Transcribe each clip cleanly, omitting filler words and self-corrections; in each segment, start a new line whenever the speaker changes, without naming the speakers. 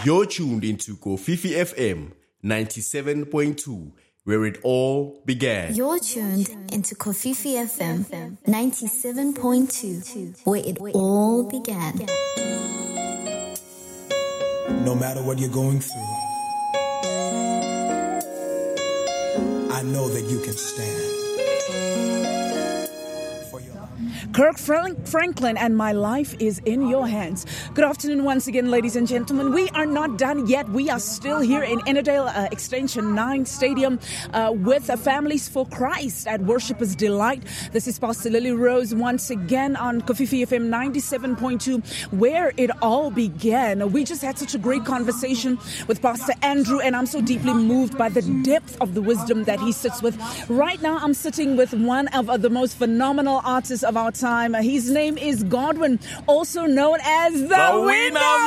You're tuned into Kofifi FM 97.2, where it all began.
You're tuned into Kofifi FM 97.2, where it all began.
No matter what you're going through, I know that you can stand.
Kirk Franklin, and my life is in your hands. Good afternoon once again, ladies and gentlemen. We are not done yet. We are still here in Ennerdale Extension 9 Stadium with Families for Christ at Worshipers Delight. This is Pastor Lily Rose once again on Kofifi FM 97.2, where it all began. We just had such a great conversation with Pastor Andrew, and I'm so deeply moved by the depth of the wisdom that he sits with. Right now, I'm sitting with one of the most phenomenal artists of our time. His name is Godwin, also known as the Winner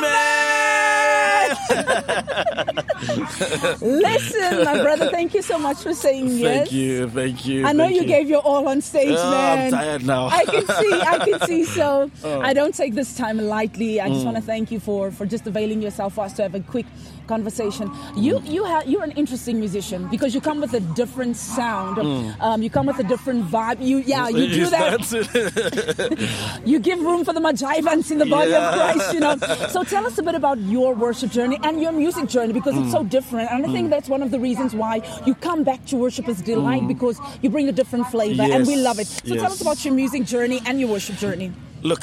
Man. Listen, my brother, thank you so much for saying yes.
Thank you.
I know you gave your all on stage, man.
I'm tired now.
I can see. So I don't take this time lightly. I just want to thank you for just availing yourself for us to have a quick conversation. You're an interesting musician because you come with a different sound. You come with a different vibe. You do that. You give room for the Majivans in the body of Christ, you know. So tell us a bit about your worship journey and your music journey, because it's so different. And I think that's one of the reasons why you come back to Worshipers Delight, because you bring a different flavor, and we love it. So tell us about your music journey and your worship journey.
Look,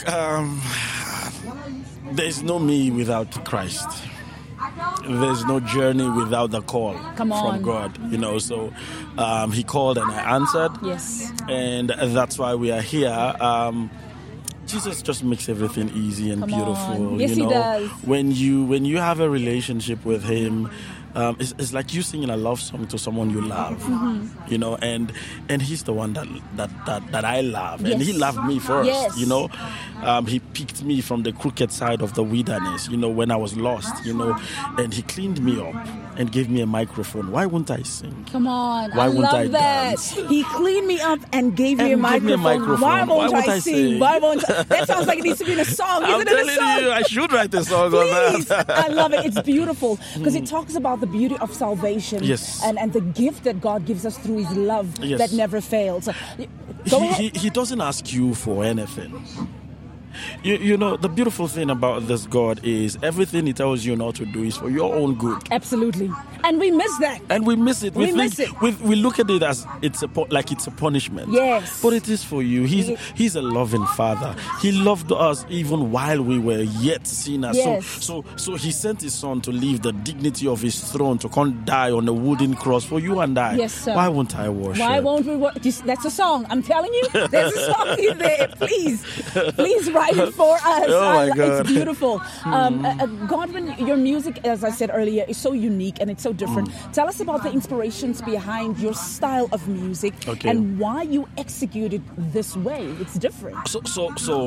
there's no me without Christ. There's no journey without the call from God, you know. So he called and I answered.
Yes.
And that's why we are here. Jesus just makes everything easy and beautiful.
Yes,
you know?
He does.
When you have a relationship with him, it's like you singing a love song to someone you love, you know, and he's the one that I love, and he loved me first, you know. He picked me from the crooked side of the wilderness, you know, when I was lost, you know, and he cleaned me up and gave me a microphone. Why won't I sing?
Come on,
Why won't I
that.
dance?
He cleaned me up and gave me a microphone. Why won't I sing? Why won't I? That sounds like it needs to be in a song.
I'm telling you, I should write a song
Please.
on that.
I love it. It's beautiful because it talks about the beauty of salvation, and the gift that God gives us through his love that never fails. Go ahead.
He doesn't ask you for anything. You know, the beautiful thing about this God is everything he tells you not to do is for your own good.
Absolutely. And we miss that.
And we miss it.
We miss it.
We look at it as it's a punishment.
Yes.
But it is for you. He's a loving father. He loved us even while we were yet sinners.
Yes.
So he sent his son to leave the dignity of his throne to come die on a wooden cross for you and I.
Yes, sir.
Why won't I worship?
Why won't we worship? That's a song. I'm telling you. There's a song in there. Please write it for us.
Oh my God.
It's beautiful. Godwin, your music, as I said earlier, is so unique and it's so different. Tell us about the inspirations behind your style of music and why you execute it this way. It's different.
So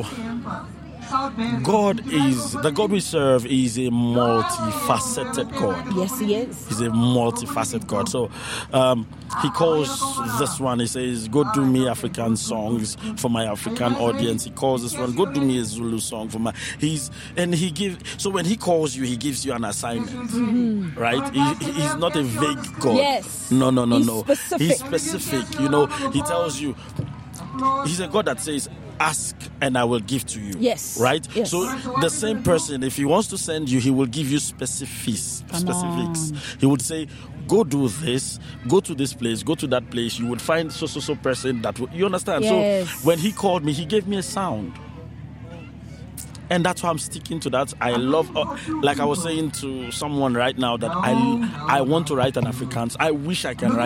the God we serve is a multifaceted God.
Yes, he is.
He's a multifaceted God. So he calls this one, he says, go do me African songs for my African audience. He calls this one, go do me a Zulu song for my... So when he calls you, he gives you an assignment, right? He's not a vague God.
Yes.
No.
Specific.
He's specific. You know, he tells you, he's a God that says, ask and I will give to you.
Yes.
Right?
Yes.
So the same person, if he wants to send you, he will give you specifics. He would say, go do this, go to this place, go to that place. You would find so person that you understand?
Yes.
So when he called me, he gave me a sound. And that's why I'm sticking to that. I love, like I was saying to someone right now, that I want to write an Afrikaans. I wish I can write